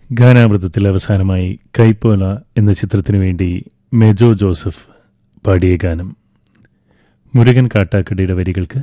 ഗാനാമൃതത്തിൽ അവസാനമായി കൈപ്പോല എന്ന ചിത്രത്തിനു വേണ്ടി മെജോ ജോസഫ് പാടിയ ഗാനം മുരുകൻ കാട്ടാക്കടയുടെ വരികൾക്ക്